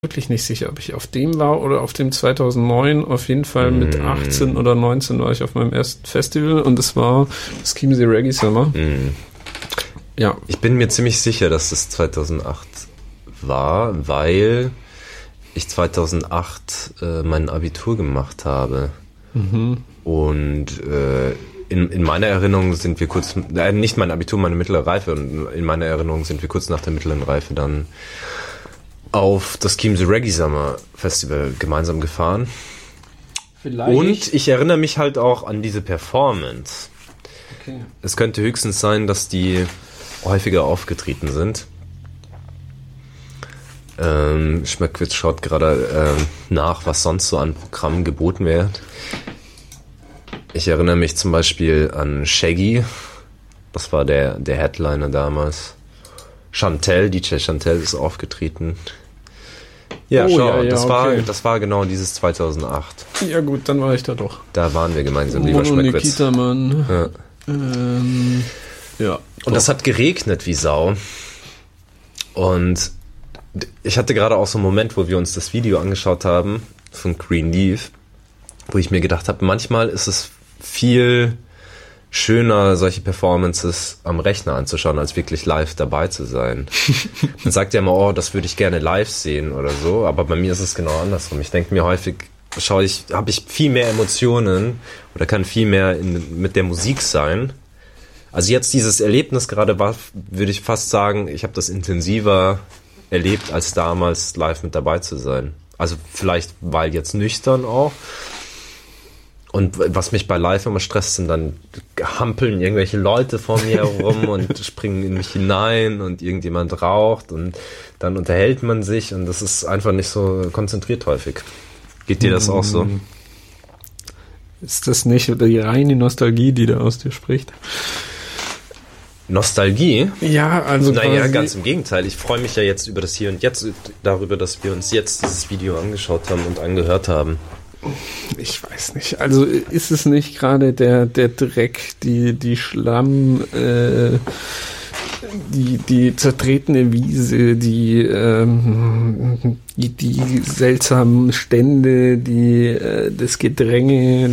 wirklich nicht sicher, ob ich auf dem war oder auf dem 2009. Auf jeden Fall mit 18 oder 19 war ich auf meinem ersten Festival und das war das Chiemsee Reggae Summer. Ja. Ich bin mir ziemlich sicher, dass das 2008 war, weil ich 2008 mein Abitur gemacht habe. Und in meiner Erinnerung sind wir kurz, nicht mein Abitur, meine mittlere Reife, und in meiner Erinnerung sind wir kurz nach der mittleren Reife dann auf das Chiemsee Reggae Summer Festival gemeinsam gefahren. Vielleicht. Und ich erinnere mich halt auch an diese Performance. Okay. Es könnte höchstens sein, dass die häufiger aufgetreten sind. Schmöckwitz schaut gerade nach, was sonst so an Programmen geboten wird. Ich erinnere mich zum Beispiel an Shaggy. Das war der Headliner damals. DJ Chantel ist aufgetreten. Ja, das war genau dieses 2008. Ja gut, dann war ich da doch. Da waren wir gemeinsam, lieber Schmöckwitz. Nikita, Mann. Ja. Ja. Und das hat geregnet wie Sau. Und ich hatte gerade auch so einen Moment, wo wir uns das Video angeschaut haben von Green Leaf, wo ich mir gedacht habe, manchmal ist es viel schöner, solche Performances am Rechner anzuschauen, als wirklich live dabei zu sein. Man sagt ja immer, oh, das würde ich gerne live sehen oder so, aber bei mir ist es genau andersrum. Ich denke mir häufig, habe ich viel mehr Emotionen oder kann viel mehr mit der Musik sein. Also jetzt dieses Erlebnis gerade war, würde ich fast sagen, ich habe das intensiver erlebt, als damals live mit dabei zu sein. Also vielleicht, weil jetzt nüchtern auch. Und was mich bei Live immer stresst, sind dann hampeln irgendwelche Leute vor mir herum und springen in mich hinein und irgendjemand raucht und dann unterhält man sich und das ist einfach nicht so konzentriert häufig. Geht dir das auch so? Ist das nicht die reine Nostalgie, die da aus dir spricht? Nostalgie? Ja, also naja, ganz im Gegenteil. Ich freue mich ja jetzt über das Hier und Jetzt, darüber, dass wir uns jetzt dieses Video angeschaut haben und angehört haben. Ich weiß nicht. Also ist es nicht gerade der Dreck, die Schlamm, die zertretene Wiese, die seltsamen Stände, das Gedränge,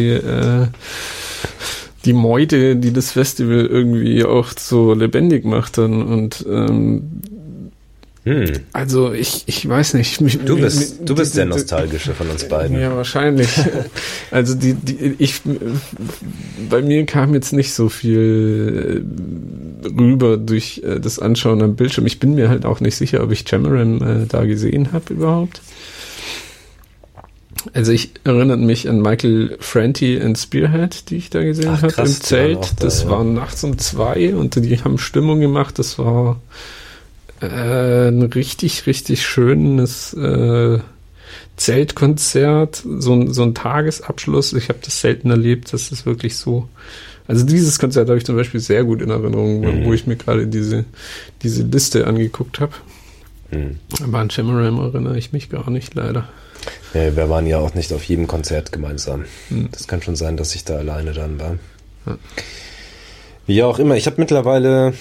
die Meute, die das Festival irgendwie auch so lebendig macht dann und also ich weiß nicht. Du bist der Nostalgische von uns beiden. Ja, wahrscheinlich. Also bei mir kam jetzt nicht so viel rüber durch das Anschauen am Bildschirm. Ich bin mir halt auch nicht sicher, ob ich Cameron da gesehen habe überhaupt. Also ich erinnere mich an Michael Franti in Spearhead, die ich da gesehen habe im Zelt. Das war nachts um 2 und die haben Stimmung gemacht. Das war ein richtig, richtig schönes Zeltkonzert, so ein Tagesabschluss. Ich habe das selten erlebt, das ist wirklich so. Also dieses Konzert habe ich zum Beispiel sehr gut in Erinnerung, wo ich mir gerade diese Liste angeguckt habe. Aber an Chimaram erinnere ich mich gar nicht, leider. Ja, wir waren ja auch nicht auf jedem Konzert gemeinsam. Das kann schon sein, dass ich da alleine dann war. Ja. Wie auch immer, ich habe mittlerweile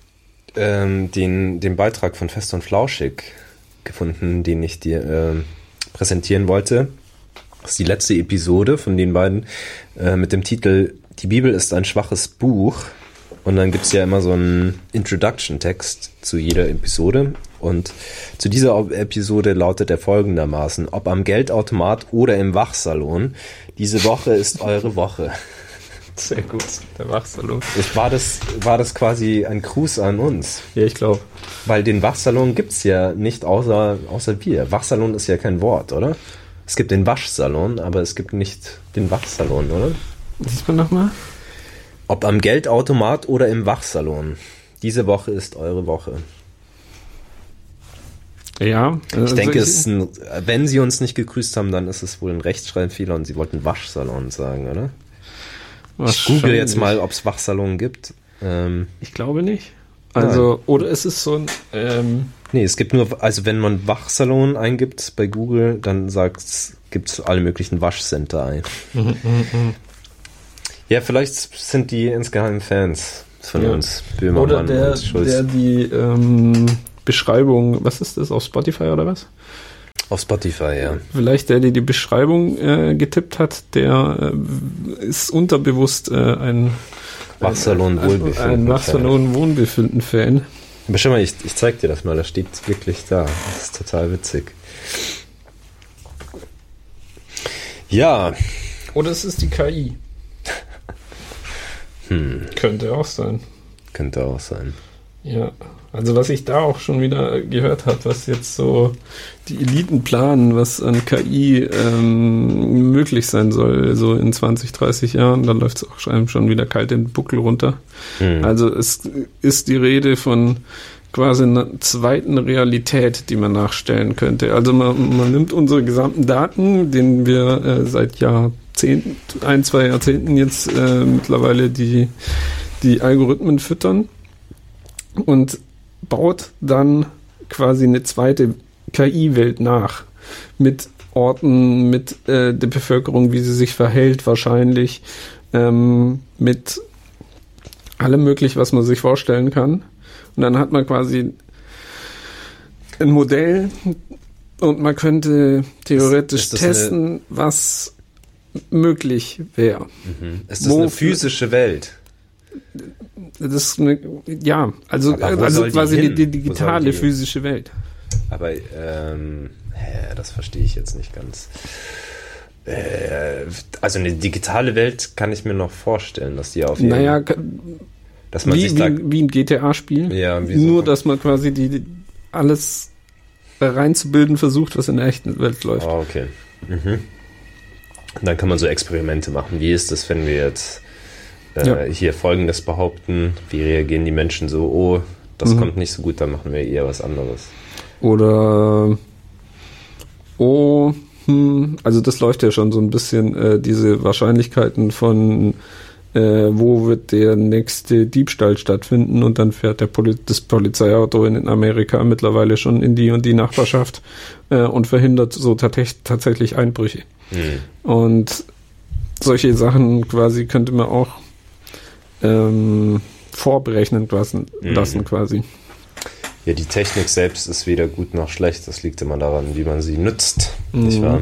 den Beitrag von Fest und Flauschig gefunden, den ich dir präsentieren wollte. Das ist die letzte Episode von den beiden mit dem Titel Die Bibel ist ein schwaches Buch. Und dann gibt's ja immer so einen Introduction-Text zu jeder Episode. Und zu dieser Episode lautet er folgendermaßen: Ob am Geldautomat oder im Wachsalon, diese Woche ist eure Woche. Sehr gut, der Wachsalon. War das quasi ein Gruß an uns? Ja, ich glaube. Weil den Wachsalon gibt's ja nicht außer wir. Wachsalon ist ja kein Wort, oder? Es gibt den Waschsalon, aber es gibt nicht den Wachsalon, oder? Siehst du nochmal? Ob am Geldautomat oder im Wachsalon. Diese Woche ist eure Woche. Ja. Ich denke, wenn sie uns nicht gegrüßt haben, dann ist es wohl ein Rechtschreibfehler und sie wollten Waschsalon sagen, oder? Ich google jetzt mal, ob es Wachsalon gibt. Ich glaube nicht. Also, nein. Oder ist es so ein... Nee, es gibt nur, also wenn man Wachsalon eingibt bei Google, dann gibt es alle möglichen Waschcenter ein. Ja, vielleicht sind die insgeheim Fans von uns. Böhmermann oder der die Beschreibung, was ist das, auf Spotify oder was? Auf Spotify, ja. Vielleicht der die Beschreibung getippt hat, der ist unterbewusst ein Wachsalon-Wohlbefinden-Fan. Aber schau mal, ich zeig dir das mal, das steht wirklich da. Das ist total witzig. Ja. Oder es ist die KI. Könnte auch sein. Ja, also was ich da auch schon wieder gehört habe, was jetzt so die Eliten planen, was an KI möglich sein soll, so in 20, 30 Jahren, dann läuft es auch schon wieder kalt den Buckel runter. Also es ist die Rede von quasi einer zweiten Realität, die man nachstellen könnte. Also man nimmt unsere gesamten Daten, denen wir seit Jahrzehnten, 2 Jahrzehnten jetzt mittlerweile die Algorithmen füttern und baut dann quasi eine zweite KI-Welt nach. Mit Orten, mit der Bevölkerung, wie sie sich verhält wahrscheinlich, mit allem möglich, was man sich vorstellen kann. Und dann hat man quasi ein Modell und man könnte theoretisch testen, was möglich wäre. Ist das eine physische Welt? Das ist also quasi die digitale physische Welt. Aber das verstehe ich jetzt nicht ganz. Also eine digitale Welt kann ich mir noch vorstellen, dass die auf jeden Fall... Dass man wie ein GTA-Spiel. Ja, nur, dass man quasi alles reinzubilden versucht, was in der echten Welt läuft. Oh, okay. Und dann kann man so Experimente machen. Wie ist das, wenn wir jetzt hier Folgendes behaupten? Wie reagieren die Menschen so? Oh, das kommt nicht so gut, dann machen wir eher was anderes. Oder also das läuft ja schon so ein bisschen, diese Wahrscheinlichkeiten von wo wird der nächste Diebstahl stattfinden und dann fährt das Polizeiauto in Amerika mittlerweile schon in die und die Nachbarschaft und verhindert so tatsächlich Einbrüche. Und solche Sachen quasi könnte man auch vorberechnen lassen quasi. Ja, die Technik selbst ist weder gut noch schlecht, das liegt immer daran, wie man sie nutzt, nicht wahr?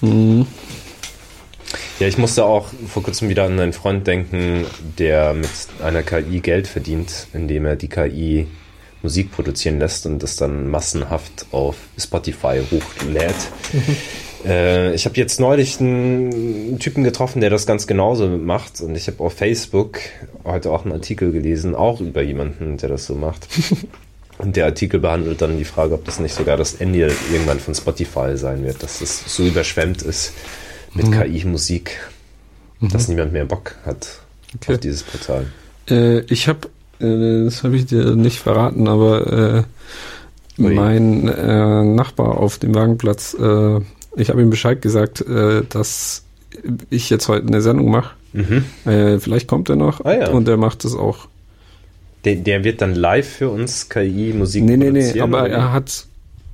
Ja, ich musste auch vor kurzem wieder an einen Freund denken, der mit einer KI Geld verdient, indem er die KI Musik produzieren lässt und das dann massenhaft auf Spotify hochlädt. Ich habe jetzt neulich einen Typen getroffen, der das ganz genauso macht und ich habe auf Facebook heute auch einen Artikel gelesen, auch über jemanden, der das so macht. Und der Artikel behandelt dann die Frage, ob das nicht sogar das Ende irgendwann von Spotify sein wird, dass es so überschwemmt ist mit KI-Musik, dass niemand mehr Bock hat auf dieses Portal. Ich habe, das habe ich dir nicht verraten, aber mein Nachbar auf dem Wagenplatz, ich habe ihm Bescheid gesagt, dass ich jetzt heute eine Sendung mache. Vielleicht kommt er noch und der macht das auch. Der wird dann live für uns KI-Musik produzieren? Nee, aber oder? Er hat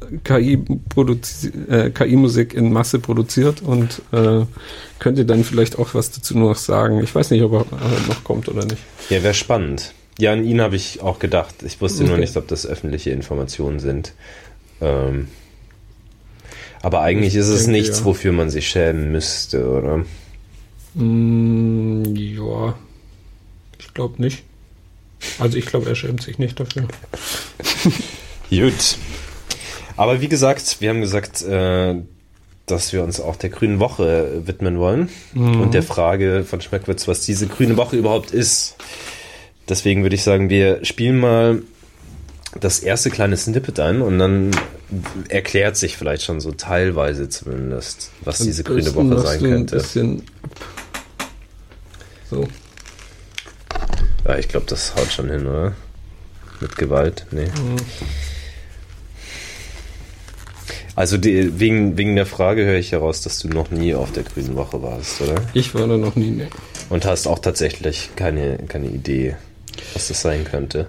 KI-Musik in Masse produziert und könnte dann vielleicht auch was dazu noch sagen. Ich weiß nicht, ob er noch kommt oder nicht. Ja, wäre spannend. Ja, an ihn habe ich auch gedacht. Ich wusste nur nicht, ob das öffentliche Informationen sind. Aber eigentlich ist es nichts, wofür man sich schämen müsste, oder? Ja, ich glaube nicht. Also ich glaube, er schämt sich nicht dafür. Gut. Aber wie gesagt, wir haben gesagt, dass wir uns auch der Grünen Woche widmen wollen und der Frage von Schmeckwitz, was diese Grüne Woche überhaupt ist. Deswegen würde ich sagen, wir spielen mal das erste kleine Snippet ein und dann erklärt sich vielleicht schon so teilweise zumindest, was diese Grüne Woche sein könnte. Ein bisschen so. Ja, ich glaube, das haut schon hin, oder? Mit Gewalt? Nee. Also wegen der Frage höre ich heraus, dass du noch nie auf der Grünen Woche warst, oder? Ich war da noch nie, ne. Und hast auch tatsächlich keine Idee, was das sein könnte?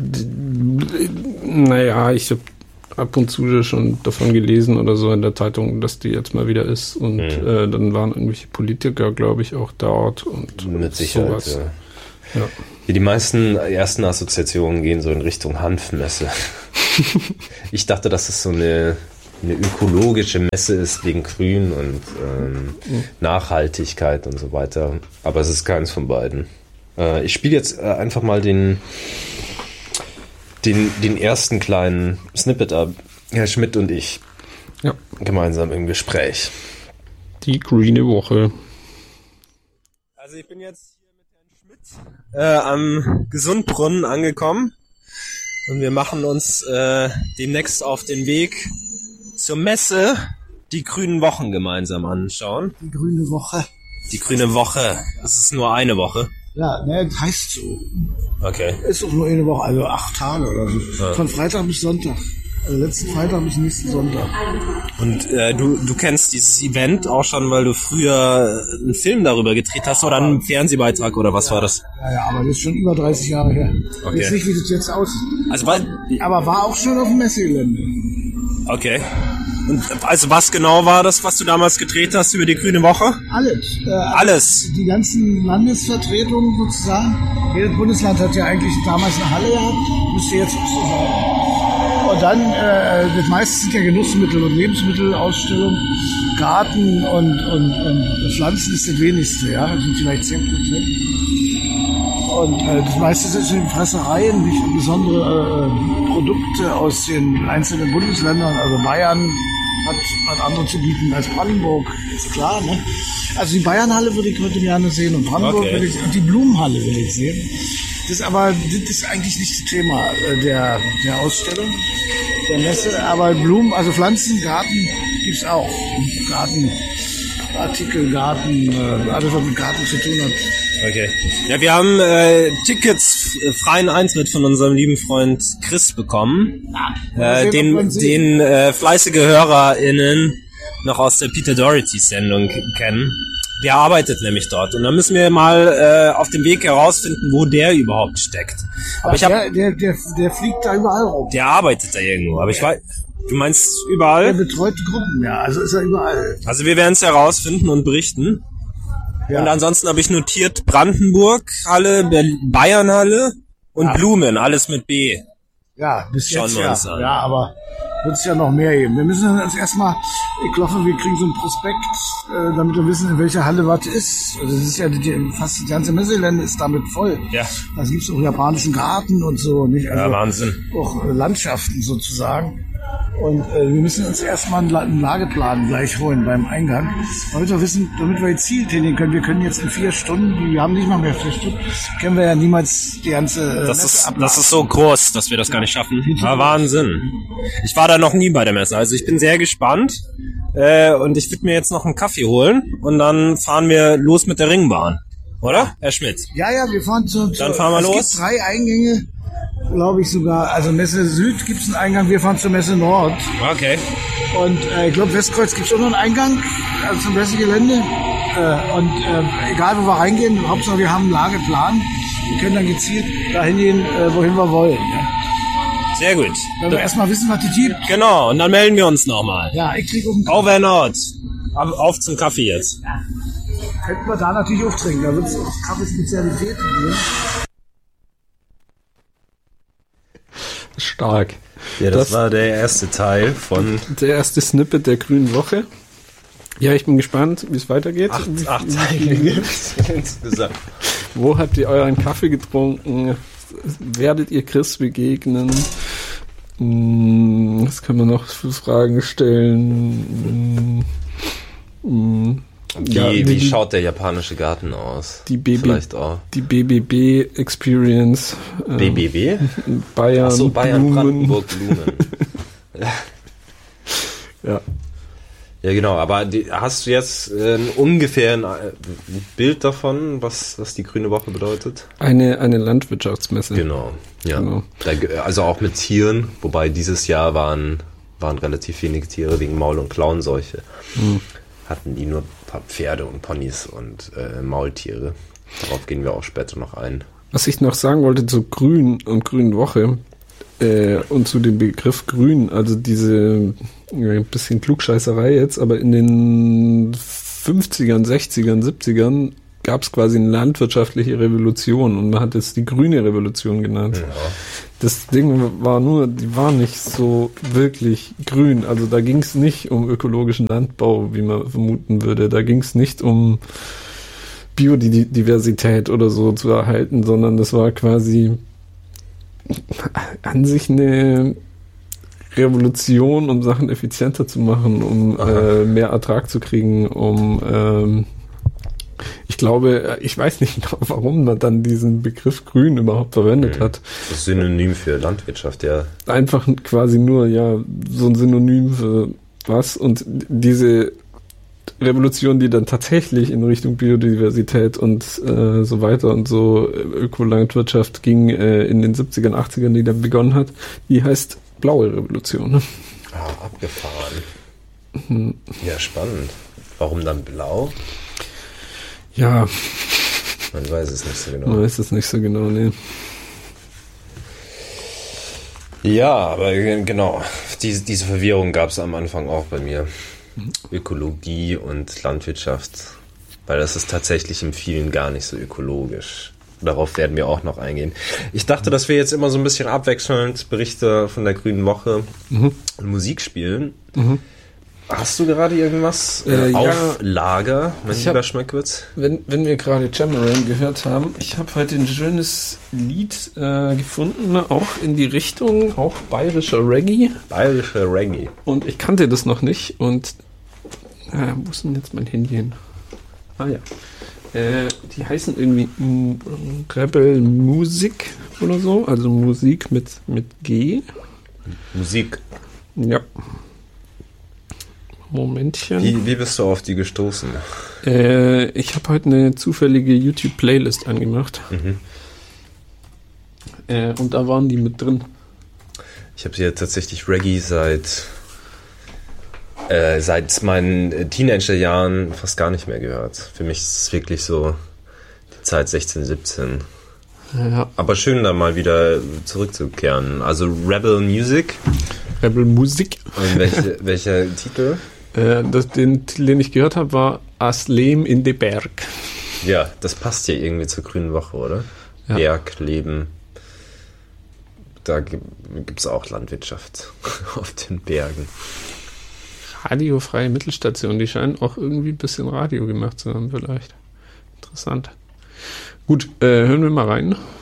Naja, ich habe ab und zu schon davon gelesen oder so in der Zeitung, dass die jetzt mal wieder ist. Und dann waren irgendwelche Politiker, glaube ich, auch dort. Und mit Sicherheit, sowas. Ja. Die meisten ersten Assoziationen gehen so in Richtung Hanfmesse. Ich dachte, das ist so eine eine ökologische Messe ist wegen Grün und Nachhaltigkeit und so weiter. Aber es ist keins von beiden. Ich spiele jetzt einfach mal den ersten kleinen Snippet ab. Herr Schmidt und ich gemeinsam im Gespräch. Die grüne Woche. Also ich bin jetzt hier mit Herrn Schmidt am Gesundbrunnen angekommen und wir machen uns demnächst auf den Weg zur Messe die grünen Wochen gemeinsam anschauen. Die grüne Woche. Die grüne Woche. Das ist nur eine Woche. Ja, ne, das heißt so. Okay. Ist auch nur eine Woche, also 8 Tage oder so. Ja. Von Freitag bis Sonntag. Also letzten Freitag bis nächsten Sonntag. Und du kennst dieses Event auch schon, weil du früher einen Film darüber gedreht hast oder einen Fernsehbeitrag oder was war das? Ja, aber das ist schon über 30 Jahre her. Okay. Ich weiß nicht, wie das jetzt aussieht. Also, aber war auch schon auf dem Messegelände. Okay. Und also was genau war das, was du damals gedreht hast über die grüne Woche? Alles. Alles? Die ganzen Landesvertretungen sozusagen. Jedes Bundesland hat ja eigentlich damals eine Halle gehabt. Müsste jetzt auch so sein. Und dann, das meiste sind ja Genussmittel und Lebensmittelausstellung. Garten und Pflanzen ist das wenigste, ja. Das sind vielleicht 10%. Und das meiste sind Fressereien, nicht besondere Produkte aus den einzelnen Bundesländern. Also Bayern hat andere zu bieten als Brandenburg, ist klar, ne? Also die Bayernhalle würde ich heute gerne sehen und Brandenburg will ich, und die Blumenhalle will ich sehen. Das ist eigentlich nicht das Thema der Ausstellung, der Messe, aber Blumen, also Pflanzen, Garten gibt's auch. Gartenartikel, alles was mit Garten zu tun hat. Okay. Ja, wir haben Tickets freien Eintritt von unserem lieben Freund Chris bekommen. Den fleißige HörerInnen noch aus der Peter Doherty Sendung kennen. Der arbeitet nämlich dort und dann müssen wir mal auf dem Weg herausfinden, wo der überhaupt steckt. Aber der fliegt da überall rum. Der arbeitet da irgendwo, aber ich weiß, du meinst überall? Der betreut Gruppen, ja, also ist er überall. Also wir werden es herausfinden und berichten. Ja. Und ansonsten habe ich notiert Brandenburg-Halle, Bayern-Halle und Blumen, alles mit B. Ja, bis schauen jetzt wir uns an. Ja, aber wird es ja noch mehr geben. Wir müssen uns erstmal, ich hoffe, wir kriegen so einen Prospekt, damit wir wissen, in welcher Halle was ist. Also das ist ja fast die ganze Messegelände ist damit voll. Ja. Da gibt's auch japanischen Garten und so, nicht? Also ja, Wahnsinn. Auch Landschaften sozusagen. Und wir müssen uns erstmal einen Lageplan gleich holen beim Eingang, damit wir wissen, damit wir jetzt Ziel trainieren können. Wir können jetzt in 4 Stunden, wir haben nicht mal mehr 4 Stunden, können wir ja niemals die ganze Das ist so groß, dass wir das gar nicht schaffen. Ja, Wahnsinn. Ich war da noch nie bei der Messe, also ich bin sehr gespannt. Und ich würde mir jetzt noch einen Kaffee holen und dann fahren wir los mit der Ringbahn. Oder, Herr Schmidt? Ja, wir fahren Dann fahren wir los. Es gibt 3 Eingänge. Glaube ich sogar. Also Messe Süd gibt es einen Eingang, wir fahren zur Messe Nord. Okay. Und ich glaube, Westkreuz gibt es auch noch einen Eingang zum Messegelände. Egal, wo wir reingehen, Hauptsache wir haben einen Lageplan. Wir können dann gezielt dahin gehen, wohin wir wollen. Ja. Sehr gut. Wenn wir erstmal wissen, was die gibt. Genau, und dann melden wir uns nochmal. Ja, ich krieg auch Over Nord. Auf zum Kaffee jetzt. Ja. Könnten wir da natürlich auftrinken. Da wird es auch Kaffeespezialitäten geben. Stark. Ja, das war der erste Teil von... Der erste Snippet der grünen Woche. Ja, ich bin gespannt, wie es weitergeht. 8 Teile gibt's insgesamt. Wo habt ihr euren Kaffee getrunken? Werdet ihr Chris begegnen? Was kann man noch für Fragen stellen? Wie schaut der japanische Garten aus? Vielleicht auch. Die BBB Experience. BBB? Bayern. Achso, Bayern, Blumen. Brandenburg, Blumen. Ja. Ja, genau. Aber hast du jetzt ungefähr ein Bild davon, was die Grüne Woche bedeutet? Eine Landwirtschaftsmesse. Genau. Ja. Genau. Also auch mit Tieren, wobei dieses Jahr waren relativ wenige Tiere wegen Maul- und Klauenseuche. Hatten die nur ein paar Pferde und Ponys und Maultiere. Darauf gehen wir auch später noch ein. Was ich noch sagen wollte zu Grün und Grünen Woche und zu dem Begriff Grün, also diese ein bisschen Klugscheißerei jetzt, aber in den 50ern, 60ern, 70ern gab es quasi eine landwirtschaftliche Revolution und man hat es die grüne Revolution genannt. Ja. Das Ding war nur, die war nicht so wirklich grün. Also da ging es nicht um ökologischen Landbau, wie man vermuten würde. Da ging es nicht um Biodiversität oder so zu erhalten, sondern das war quasi an sich eine Revolution, um Sachen effizienter zu machen, um mehr Ertrag zu kriegen, ich glaube, ich weiß nicht genau, warum man dann diesen Begriff grün überhaupt verwendet hat. Das ist Synonym für Landwirtschaft, ja. Einfach quasi nur, ja, so ein Synonym für was. Und diese Revolution, die dann tatsächlich in Richtung Biodiversität und so weiter und so Ökolandwirtschaft ging in den 70ern, 80ern, die dann begonnen hat, die heißt blaue Revolution. Ne? Ah, abgefahren. Ja, spannend. Warum dann blau? Ja. Man weiß es nicht so genau. Man weiß es nicht so genau, nee. Ja, aber genau. Diese Verwirrung gab es am Anfang auch bei mir. Ökologie und Landwirtschaft. Weil das ist tatsächlich in vielen gar nicht so ökologisch. Darauf werden wir auch noch eingehen. Ich dachte, dass wir jetzt immer so ein bisschen abwechselnd Berichte von der Grünen Woche und Musik spielen. Hast du gerade irgendwas auf Lager, mein lieber Schmeckwitz? Wenn wir gerade Jamaran gehört haben, ich habe heute ein schönes Lied gefunden, auch in die Richtung, auch bayerischer Reggae. Bayerischer Reggae. Und ich kannte das noch nicht und wo ist denn jetzt mein Handy hin? Ah ja. Die heißen irgendwie Rebel Music oder so, also Musik mit G. Musik. Ja. Momentchen. Wie bist du auf die gestoßen? Ich habe heute eine zufällige YouTube-Playlist angemacht. Und da waren die mit drin. Ich habe hier tatsächlich Reggae seit meinen Teenagerjahren fast gar nicht mehr gehört. Für mich ist es wirklich so die Zeit 16, 17. Ja. Aber schön, da mal wieder zurückzukehren. Also Rebel Music. Rebel Musik. Und welcher Titel? Den ich gehört habe, war Aslem in de Berg. Ja, das passt ja irgendwie zur Grünen Woche, oder? Ja. Bergleben. Da gibt es auch Landwirtschaft auf den Bergen. Radiofreie Mittelstation, die scheinen auch irgendwie ein bisschen Radio gemacht zu haben, vielleicht. Interessant. Gut, hören wir mal rein.